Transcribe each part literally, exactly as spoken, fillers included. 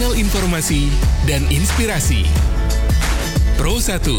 kanal informasi dan inspirasi. Pro satu.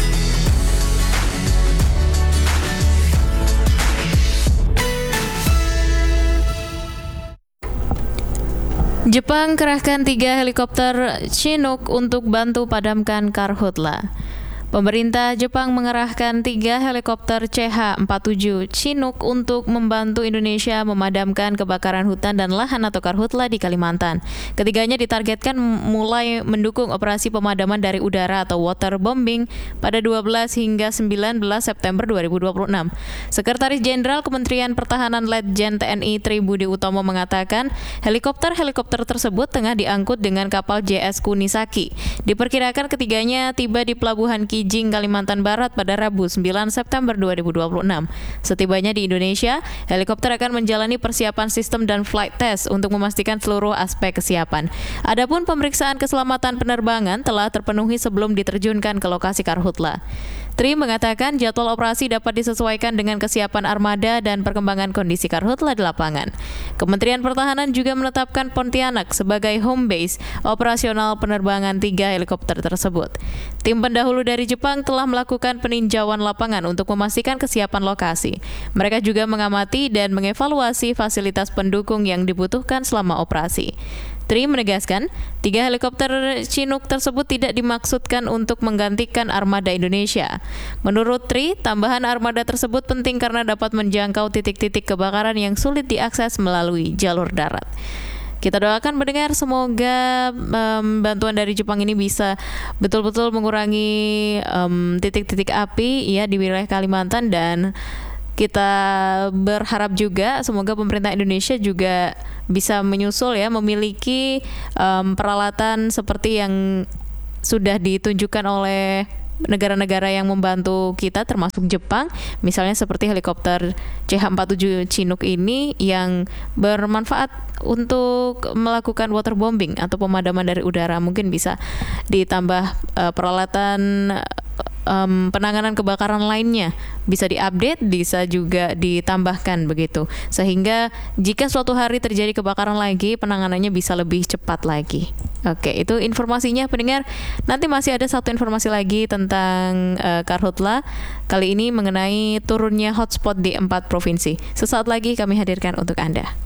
Jepang kerahkan tiga helikopter Chinook untuk bantu padamkan karhutla. Pemerintah Jepang mengerahkan tiga helikopter C H empat puluh tujuh Chinook untuk membantu Indonesia memadamkan kebakaran hutan dan lahan atau karhutla di Kalimantan. Ketiganya ditargetkan mulai mendukung operasi pemadaman dari udara atau waterbombing pada dua belas hingga sembilan belas September dua ribu dua puluh enam. Sekretaris Jenderal Kementerian Pertahanan Letjen T N I Tri Budi Utomo mengatakan helikopter-helikopter tersebut tengah diangkut dengan kapal J S Kunisaki. Diperkirakan ketiganya tiba di Pelabuhan Kijing, Kalimantan Barat pada Rabu sembilan September dua ribu dua puluh enam. Setibanya di Indonesia, helikopter akan menjalani persiapan sistem dan flight test untuk memastikan seluruh aspek kesiapan. Adapun pemeriksaan keselamatan penerbangan telah terpenuhi sebelum diterjunkan ke lokasi karhutla. Tri mengatakan jadwal operasi dapat disesuaikan dengan kesiapan armada dan perkembangan kondisi karhutla di lapangan. Kementerian Pertahanan juga menetapkan Pontianak sebagai home base operasional penerbangan tiga helikopter tersebut. Tim pendahulu dari Jepang telah melakukan peninjauan lapangan untuk memastikan kesiapan lokasi. Mereka juga mengamati dan mengevaluasi fasilitas pendukung yang dibutuhkan selama operasi. Tri menegaskan, tiga helikopter Chinook tersebut tidak dimaksudkan untuk menggantikan armada Indonesia. Menurut Tri, tambahan armada tersebut penting karena dapat menjangkau titik-titik kebakaran yang sulit diakses melalui jalur darat. Kita doakan mendengar semoga um, bantuan dari Jepang ini bisa betul-betul mengurangi um, titik-titik api ya di wilayah Kalimantan, dan kita berharap juga semoga pemerintah Indonesia juga bisa menyusul ya, memiliki um, peralatan seperti yang sudah ditunjukkan oleh negara-negara yang membantu kita termasuk Jepang, misalnya seperti helikopter C H empat puluh tujuh Chinook ini yang bermanfaat untuk melakukan waterbombing atau pemadaman dari udara. Mungkin bisa ditambah uh, peralatan Um, penanganan kebakaran lainnya, bisa diupdate, bisa juga ditambahkan begitu, sehingga jika suatu hari terjadi kebakaran lagi, penanganannya bisa lebih cepat lagi. Oke, itu informasinya pendengar. Nanti masih ada satu informasi lagi tentang uh, karhutla, kali ini mengenai turunnya hotspot di empat provinsi. Sesaat lagi kami hadirkan untuk Anda.